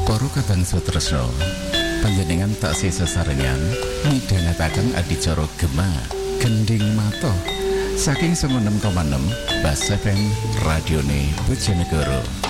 Para kadangsa tresna, panjenengan taksih sesarengan midhangetaken adicara Gema Gending Mata saking 96,6 Bas FM Radione Bojonegoro.